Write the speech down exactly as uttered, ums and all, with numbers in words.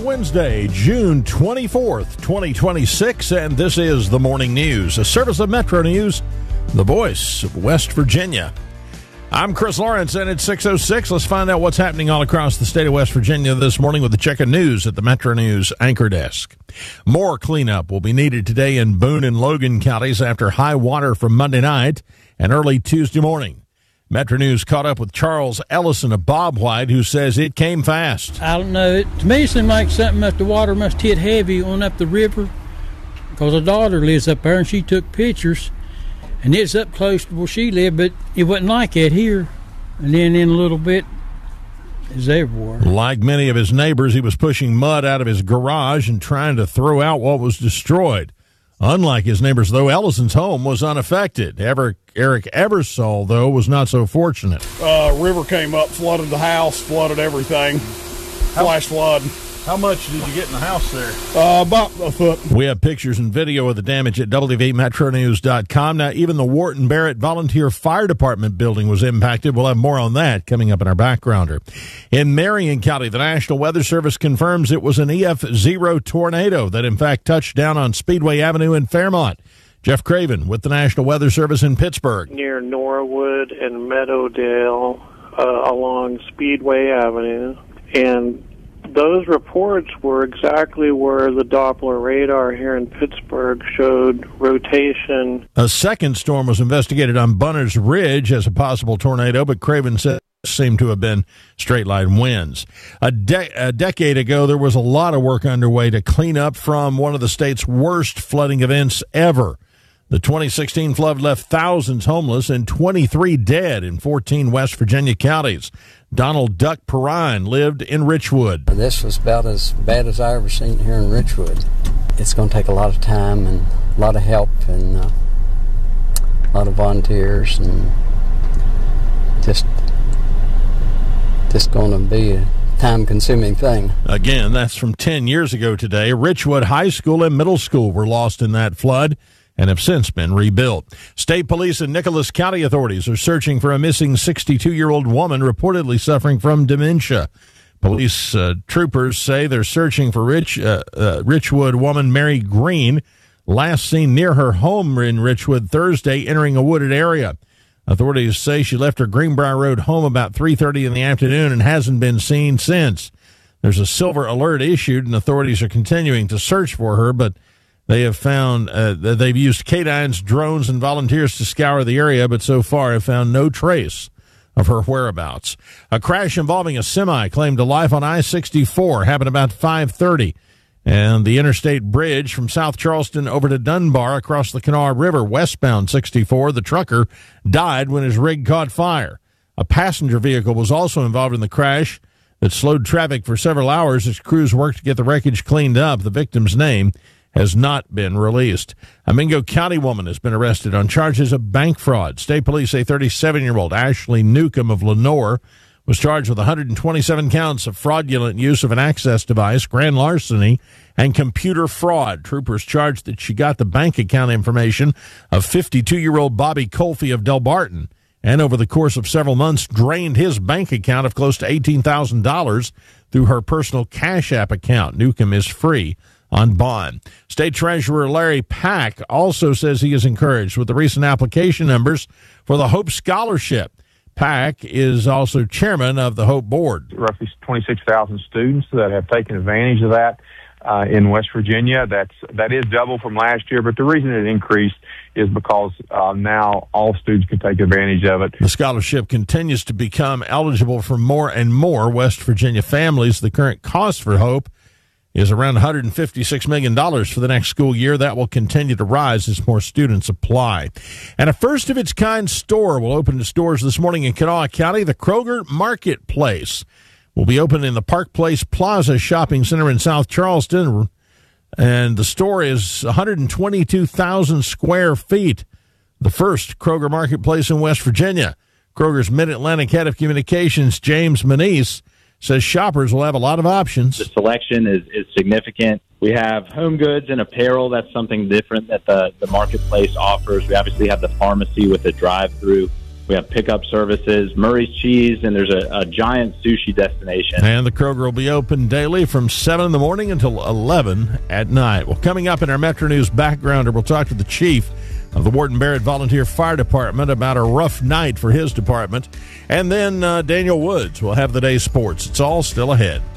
Wednesday, June twenty-fourth, twenty twenty-six, and this is the Morning News, a service of Metro News, the voice of West Virginia. I'm Chris Lawrence, and it's six oh six. Let's find out what's happening all across the state of West Virginia this morning with the check of news at the Metro News anchor desk. More cleanup will be needed today in Boone and Logan counties after high water from Monday night and early Tuesday morning. Metro News caught up with Charles Ellison of Bob White, who says it came fast. I don't know. It, to me, it seemed like something that the water must hit heavy on up the river, because a daughter lives up there, and she took pictures, and it's up close to where she lived, but it wasn't like that here. And then in a little bit, it's everywhere. Like many of his neighbors, he was pushing mud out of his garage and trying to throw out what was destroyed. Unlike his neighbors, though, Ellison's home was unaffected. Eric, Eric Eversole, though, was not so fortunate. Uh, river came up, flooded the house, flooded everything. Flash flood. How much did you get in the house there? Uh, about a foot. We have pictures and video of the damage at W V metro news dot com. Now, even the Wharton Barrett Volunteer Fire Department building was impacted. We'll have more on that coming up in our backgrounder. In Marion County, the National Weather Service confirms it was an E F zero tornado that, in fact, touched down on Speedway Avenue in Fairmont. Jeff Craven with the National Weather Service in Pittsburgh. Near Norwood and Meadowdale uh, along Speedway Avenue. And those reports were exactly where the Doppler radar here in Pittsburgh showed rotation. A second storm was investigated on Bunner's Ridge as a possible tornado, but Craven said it seemed to have been straight-line winds. A, de- a decade ago, there was a lot of work underway to clean up from one of the state's worst flooding events ever. The twenty sixteen flood left thousands homeless and twenty-three dead in fourteen West Virginia counties. Donald Duck Perrine lived in Richwood. This was about as bad as I ever seen here in Richwood. It's going to take a lot of time and a lot of help and uh, a lot of volunteers, and just just going to be a time-consuming thing. Again, that's from ten years ago today. Richwood High School and Middle School were lost in that flood and have since been rebuilt. State police and Nicholas County authorities are searching for a missing sixty-two-year-old woman reportedly suffering from dementia. Police uh, troopers say they're searching for Rich, uh, uh, Richwood woman Mary Green, last seen near her home in Richwood Thursday, entering a wooded area. Authorities say she left her Greenbrier Road home about three thirty in the afternoon and hasn't been seen since. There's a silver alert issued, and authorities are continuing to search for her, but They have found uh, that they've used canines, drones, and volunteers to scour the area, but so far have found no trace of her whereabouts. A crash involving a semi claimed to life on I sixty-four happened about five thirty, and the interstate bridge from South Charleston over to Dunbar across the Kanawha River, westbound sixty-four. The trucker died when his rig caught fire. A passenger vehicle was also involved in the crash that slowed traffic for several hours as crews worked to get the wreckage cleaned up. The victim's name has not been released. A Mingo County woman has been arrested on charges of bank fraud. State police say thirty-seven-year-old Ashley Newcomb of Lenore was charged with one hundred twenty-seven counts of fraudulent use of an access device, grand larceny, and computer fraud. Troopers charged that she got the bank account information of fifty-two-year-old Bobby Colfie of Delbarton, and over the course of several months drained his bank account of close to eighteen thousand dollars through her personal Cash App account. Newcomb is free on bond. State Treasurer Larry Pack also says he is encouraged with the recent application numbers for the Hope Scholarship. Pack is also chairman of the Hope Board. Roughly twenty-six thousand students that have taken advantage of that uh, in West Virginia. That's, that is double from last year, but the reason it increased is because uh, now all students can take advantage of it. The scholarship continues to become eligible for more and more West Virginia families. The current cost for Hope is around one hundred fifty-six million dollars for the next school year. That will continue to rise as more students apply. And a first-of-its-kind store will open its doors this morning in Kanawha County. The Kroger Marketplace will be open in the Park Place Plaza Shopping Center in South Charleston, and the store is one hundred twenty-two thousand square feet, the first Kroger Marketplace in West Virginia. Kroger's Mid-Atlantic Head of Communications, James Manise, says shoppers will have a lot of options. The selection is, is significant. We have home goods and apparel. That's something different that the, the marketplace offers. We obviously have the pharmacy with the drive-through We have pickup services, Murray's Cheese, and there's a, a giant sushi destination. And the Kroger will be open daily from seven in the morning until eleven at night. Well, coming up in our Metro News Backgrounder, we'll talk to the chief of the Warden Barrett Volunteer Fire Department about a rough night for his department. And then uh, Daniel Woods will have the day's sports. It's all still ahead.